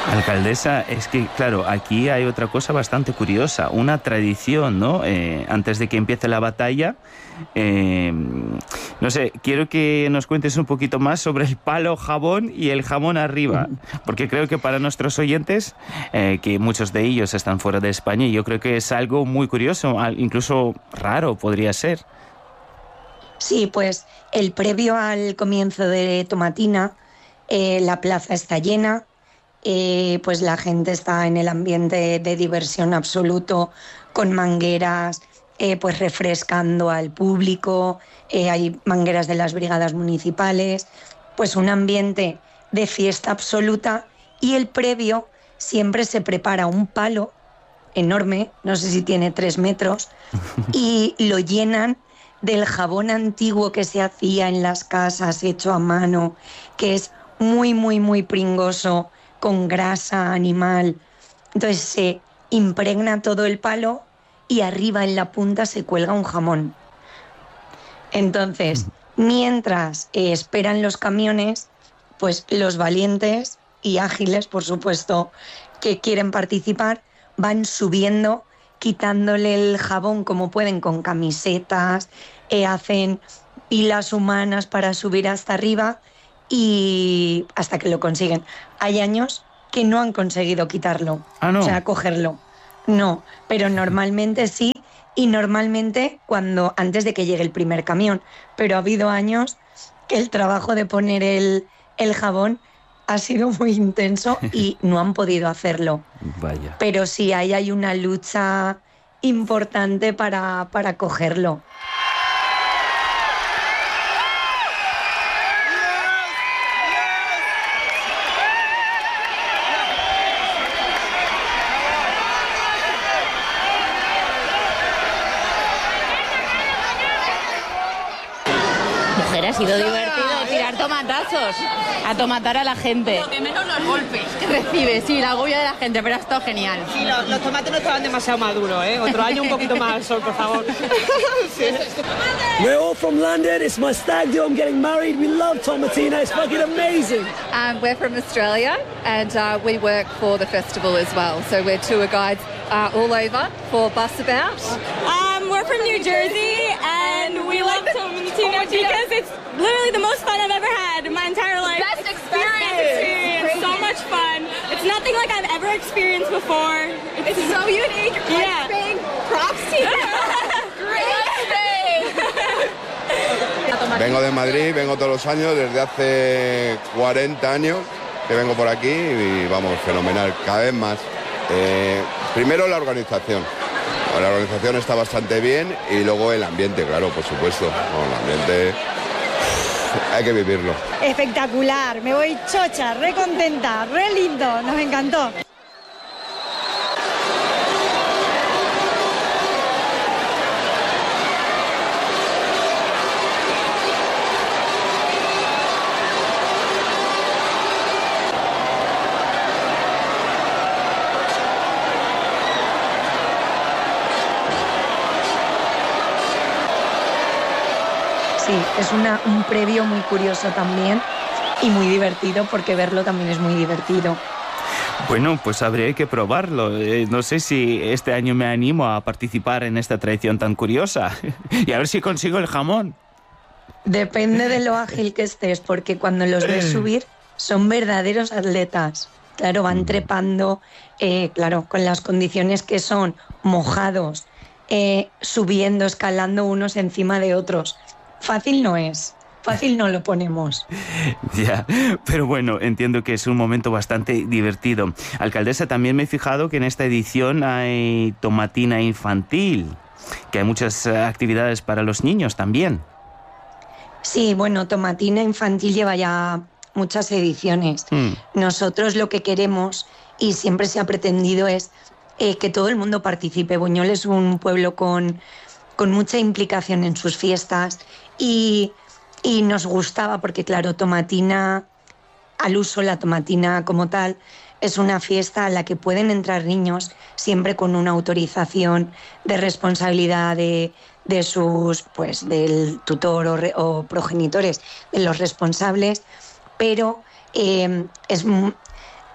Alcaldesa, es que, claro, aquí hay otra cosa bastante curiosa, una tradición, ¿no? Antes de que empiece la batalla, no sé, quiero que nos cuentes un poquito más sobre el palo jabón y el jamón arriba, porque creo que para nuestros oyentes, que muchos de ellos están fuera de España, yo creo que es algo muy curioso, incluso raro podría ser. Sí, pues el previo al comienzo de Tomatina, la plaza está llena. Pues la gente está en el ambiente de diversión absoluto, con mangueras, pues refrescando al público, hay mangueras de las brigadas municipales, pues un ambiente de fiesta absoluta. Y el previo siempre se prepara un palo enorme, no sé si tiene 3 metros, y lo llenan del jabón antiguo que se hacía en las casas, hecho a mano, que es muy, muy, muy pringoso, con grasa animal. Entonces se impregna todo el palo y arriba en la punta se cuelga un jamón. Entonces, mientras esperan los camiones, pues los valientes y ágiles, por supuesto, que quieren participar, van subiendo, quitándole el jabón como pueden con camisetas, hacen pilas humanas para subir hasta arriba y hasta que lo consiguen. Hay años que no han conseguido quitarlo, ¿no? O sea, cogerlo. No, pero normalmente sí, y normalmente antes de que llegue el primer camión. Pero ha habido años que el trabajo de poner el jabón ha sido muy intenso y no han podido hacerlo. Vaya. Pero sí, ahí hay una lucha importante para cogerlo. Ha sido divertido tirar tomatazos, a tomatar a la gente. Lo que menos los golpes que recibe, sí, la agobia de la gente, pero ha estado genial. Sí, los tomates no estaban demasiado maduros, ¿eh? Otro año un poquito más al sol, por favor. Sí. We're all from London. It's my stag do. I'm getting married. We love Tomatina. It's fucking amazing. We're from Australia, and we work for the festival as well. So we're tour guides all over for Bus About. We're from New Jersey, and we love Tomatina because it's literally the most fun I've ever had in my entire life. Best experience. So much fun. It's nothing like I've ever experienced before. It's so unique. Yeah. Spain, props to you. Great Spain. Vengo de Madrid, vengo todos los años, desde hace 40 años que vengo por aquí y vamos, fenomenal, cada vez más. Primero la organización. La organización está bastante bien y luego el ambiente, claro, por supuesto. El ambiente hay que vivirlo. Espectacular, me voy chocha, re contenta, re lindo, nos encantó. Sí, es un previo muy curioso también y muy divertido, porque verlo también es muy divertido. Bueno, pues habría que probarlo. No sé si este año me animo a participar en esta tradición tan curiosa y a ver si consigo el jamón. Depende de lo ágil que estés, porque cuando los ves subir son verdaderos atletas. Claro, van trepando, claro, con las condiciones que son, mojados, subiendo, escalando unos encima de otros. Fácil no es, fácil no lo ponemos. Ya, pero bueno, entiendo que es un momento bastante divertido. Alcaldesa, también me he fijado que en esta edición hay tomatina infantil, que hay muchas actividades para los niños también. Sí, bueno, Tomatina infantil lleva ya muchas ediciones. Nosotros lo que queremos, y siempre se ha pretendido, es que todo el mundo participe. Buñol es un pueblo con mucha implicación en sus fiestas y nos gustaba porque, claro, Tomatina, al uso, la Tomatina como tal, es una fiesta a la que pueden entrar niños siempre con una autorización de responsabilidad de sus, pues, del tutor o progenitores, de los responsables, pero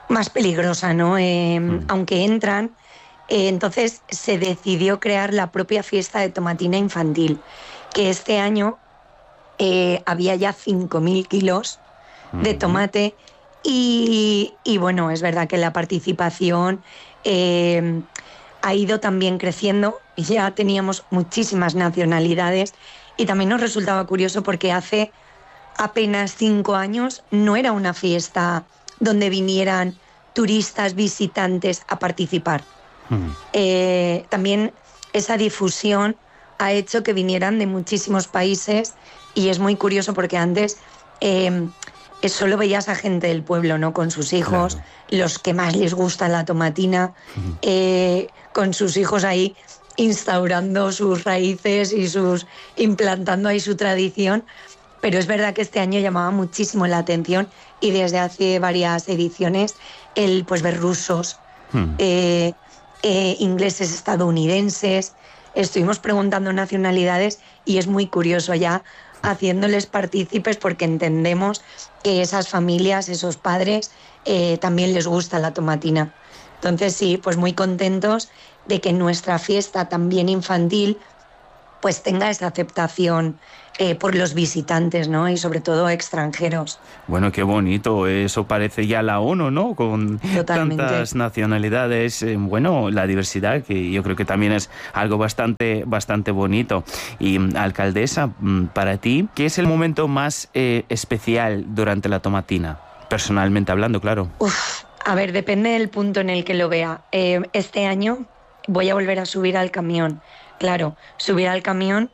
más peligrosa, ¿no? Aunque entran, entonces se decidió crear la propia fiesta de tomatina infantil, que este año había ya 5.000 kilos de tomate y bueno, es verdad que la participación ha ido también creciendo y ya teníamos muchísimas nacionalidades y también nos resultaba curioso porque hace apenas 5 años no era una fiesta donde vinieran turistas, visitantes a participar. También esa difusión ha hecho que vinieran de muchísimos países y es muy curioso porque antes solo veías a gente del pueblo, ¿no? Con sus hijos, claro, los que más les gusta la tomatina, con sus hijos ahí instaurando sus raíces y implantando ahí su tradición. Pero es verdad que este año llamaba muchísimo la atención y desde hace varias ediciones pues ver rusos, ingleses, estadounidenses. Estuvimos preguntando nacionalidades y es muy curioso ya haciéndoles partícipes porque entendemos que esas familias, esos padres, también les gusta la tomatina. Entonces sí, pues muy contentos de que nuestra fiesta también infantil pues tenga esa aceptación por los visitantes, ¿no? Y sobre todo extranjeros. Bueno, qué bonito, eso parece ya la ONU, ¿no? Con Totalmente. Tantas nacionalidades, bueno, la diversidad, que yo creo que también es algo bastante bonito. Y, alcaldesa, para ti, ¿qué es el momento más especial durante la tomatina? Personalmente hablando, claro. A ver, depende del punto en el que lo vea. Este año voy a volver a subir al camión. Claro, subir al camión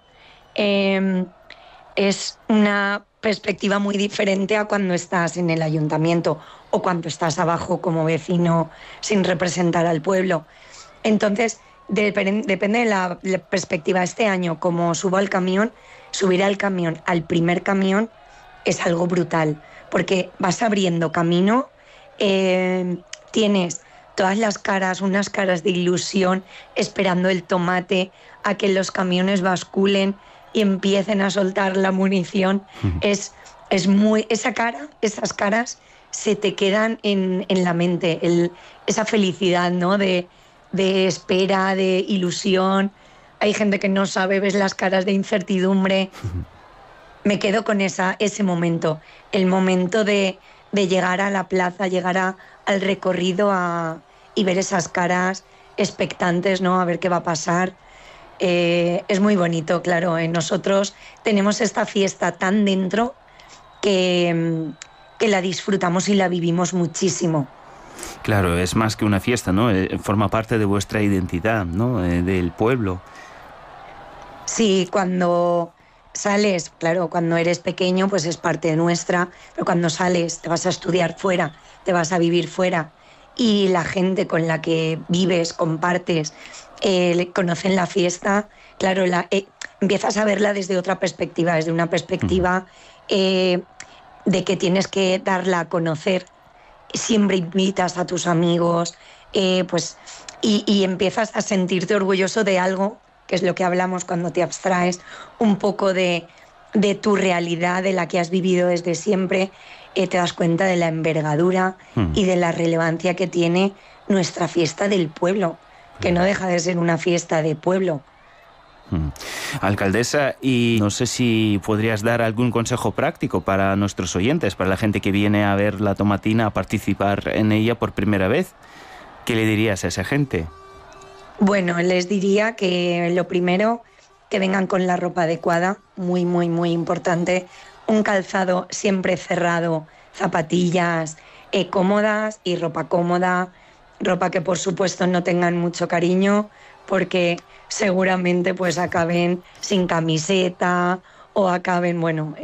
es una perspectiva muy diferente a cuando estás en el ayuntamiento o cuando estás abajo como vecino sin representar al pueblo. Entonces, depende de la perspectiva. Este año, como subo al camión, subir al camión, al primer camión, es algo brutal, porque vas abriendo camino, tienes todas las caras, unas caras de ilusión, esperando el tomate a que los camiones basculen y empiecen a soltar la munición. Es muy... esas caras se te quedan en la mente, esa felicidad, ¿no? De espera, de ilusión. Hay gente que no sabe, ves las caras de incertidumbre. Me quedo con ese momento, el momento de llegar a la plaza, llegar al recorrido y ver esas caras expectantes, ¿no? A ver qué va a pasar. Es muy bonito, claro. Nosotros tenemos esta fiesta tan dentro que la disfrutamos y la vivimos muchísimo. Claro, es más que una fiesta, ¿no? Forma parte de vuestra identidad, ¿no? Del pueblo. Sí, cuando sales, claro, cuando eres pequeño, pues es parte nuestra, pero cuando sales, te vas a estudiar fuera, te vas a vivir fuera, y la gente con la que vives, compartes, conocen la fiesta, claro, empiezas a verla desde otra perspectiva, desde una perspectiva de que tienes que darla a conocer. Siempre invitas a tus amigos, pues, y empiezas a sentirte orgulloso de algo, que es lo que hablamos cuando te abstraes un poco de tu realidad, de la que has vivido desde siempre. Te das cuenta de la envergadura y de la relevancia que tiene nuestra fiesta del pueblo, que no deja de ser una fiesta de pueblo. Alcaldesa, y no sé si podrías dar algún consejo práctico para nuestros oyentes, para la gente que viene a ver la tomatina, a participar en ella por primera vez. ¿Qué le dirías a esa gente? Bueno, les diría que lo primero, que vengan con la ropa adecuada, muy, muy, muy importante. Un calzado siempre cerrado, zapatillas cómodas y ropa cómoda, ropa que por supuesto no tengan mucho cariño, porque seguramente pues acaben sin camiseta o acaben, bueno,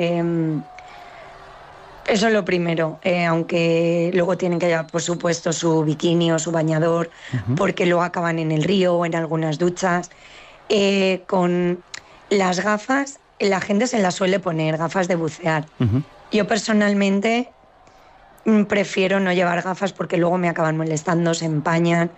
eso es lo primero, aunque luego tienen que llevar por supuesto su bikini o su bañador, porque luego acaban en el río o en algunas duchas. Con las gafas, la gente se las suele poner, gafas de bucear. Yo personalmente prefiero no llevar gafas porque luego me acaban molestando, se empañan.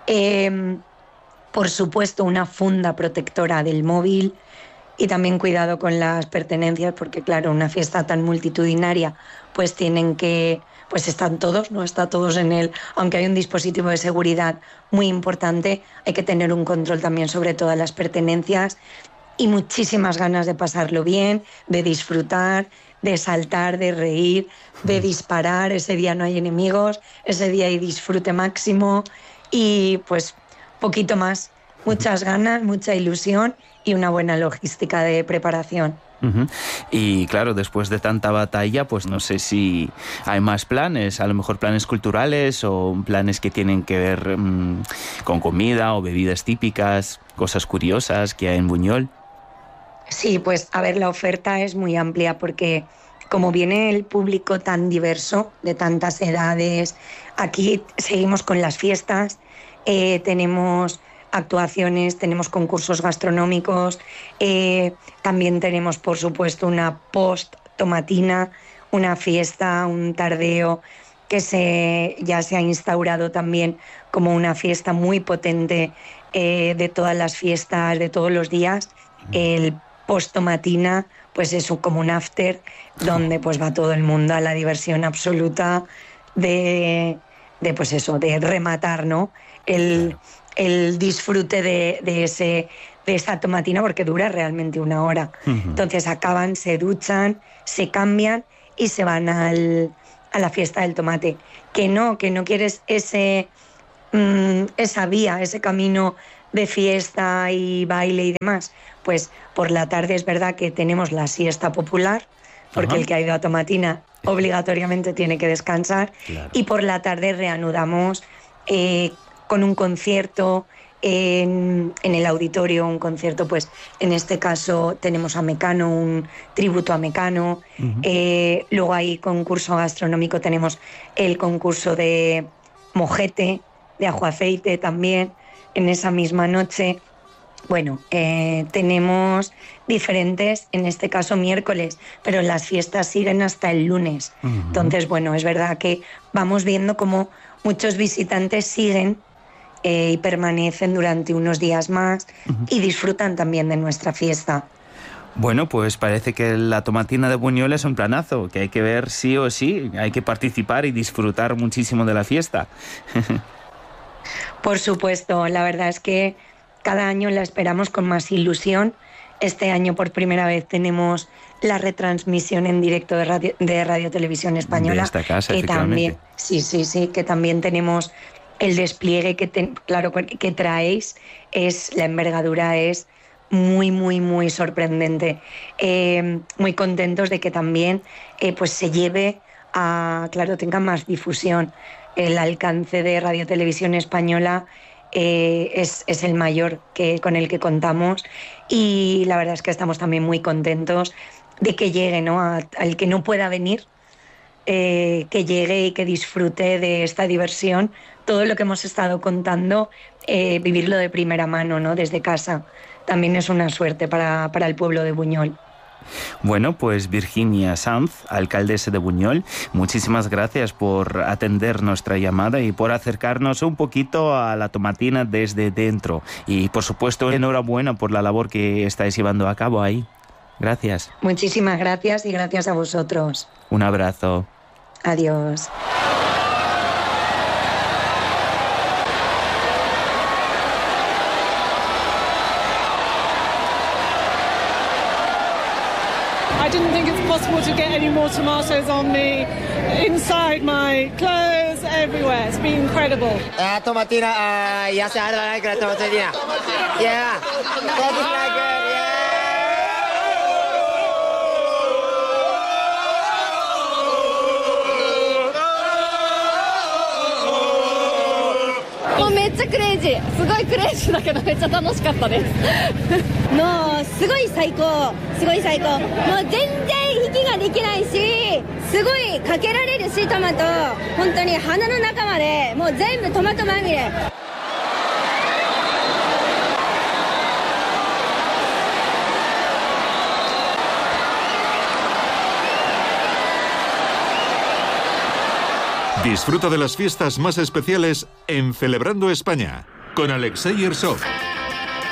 Por supuesto, una funda protectora del móvil y también cuidado con las pertenencias porque, claro, una fiesta tan multitudinaria, pues tienen que pues están todos, ¿no? Está todos en él. Aunque hay un dispositivo de seguridad muy importante, hay que tener un control también sobre todas las pertenencias y muchísimas ganas de pasarlo bien, de disfrutar, de saltar, de reír, de disparar. Ese día no hay enemigos, ese día hay disfrute máximo y pues poquito más, muchas ganas, mucha ilusión y una buena logística de preparación. Y claro, después de tanta batalla, pues no sé si hay más planes, a lo mejor planes culturales o planes que tienen que ver con comida o bebidas típicas, cosas curiosas que hay en Buñol. Sí, pues a ver, la oferta es muy amplia porque como viene el público tan diverso, de tantas edades, aquí seguimos con las fiestas, tenemos actuaciones, tenemos concursos gastronómicos, también tenemos por supuesto una post-tomatina, una fiesta, un tardeo que ya se ha instaurado también como una fiesta muy potente de todas las fiestas, de todos los días. El post-tomatina pues es como un after donde pues va todo el mundo a la diversión absoluta de pues eso, de rematar, ¿no? El disfrute de esa tomatina porque dura realmente 1 hora. Entonces acaban, se duchan, se cambian y se van a la fiesta del tomate. Que no quieres esa vía, ese camino de fiesta y baile y demás. Pues por la tarde es verdad que tenemos la siesta popular, porque el que ha ido a tomatina obligatoriamente tiene que descansar, y por la tarde reanudamos con un concierto en el auditorio, un concierto, pues en este caso tenemos a Mecano, un tributo a Mecano, luego hay concurso gastronómico, tenemos el concurso de mojete, de ajo aceite también, en esa misma noche. Bueno, tenemos diferentes, en este caso miércoles, pero las fiestas siguen hasta el lunes. Entonces, bueno, es verdad que vamos viendo cómo muchos visitantes siguen y permanecen durante unos días más y disfrutan también de nuestra fiesta. Bueno, pues parece que la tomatina de Buñol es un planazo, que hay que ver sí o sí, hay que participar y disfrutar muchísimo de la fiesta. Por supuesto, la verdad es que cada año la esperamos con más ilusión. Este año por primera vez tenemos la retransmisión en directo de Radio Televisión Española. De esta casa, que efectivamente. también, sí, que también tenemos el despliegue que traéis. La envergadura es muy, muy, muy sorprendente. Muy contentos de que también pues se lleve tenga más difusión. El alcance de Radio Televisión Española es el mayor con el que contamos, y la verdad es que estamos también muy contentos de que llegue, ¿no? Al que no pueda venir, que llegue y que disfrute de esta diversión, todo lo que hemos estado contando, vivirlo de primera mano, ¿no? Desde casa. También es una suerte para el pueblo de Buñol. Bueno, pues Virginia Sanz, alcaldesa de Buñol, muchísimas gracias por atender nuestra llamada y por acercarnos un poquito a la tomatina desde dentro. Y por supuesto, enhorabuena por la labor que estáis llevando a cabo ahí. Gracias. Muchísimas gracias y gracias a vosotros. Un abrazo. Adiós. I didn't think it's possible to get any more tomatoes on me, inside my clothes, everywhere. It's been incredible. Tomatina, ya se arda la tomatina. Yeah, that is not good, yeah. もうめっちゃクレイジー、すごいクレイジーだけどめっちゃ楽しかったですもうすごい最高、すごい最高。もう全然息ができないし、すごいかけられるし、トマト本当に鼻の中までもう全部トマトまみれ。 Disfruta de las fiestas más especiales en Celebrando España con Alexei Ersov.